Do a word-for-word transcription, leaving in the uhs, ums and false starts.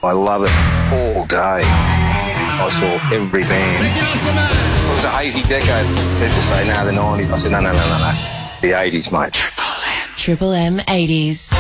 I love it all day. I saw every band. It was a hazy decade. People say, no, the nineties. I said, no, no, no, no, no. The eighties, mate. Triple M eighties.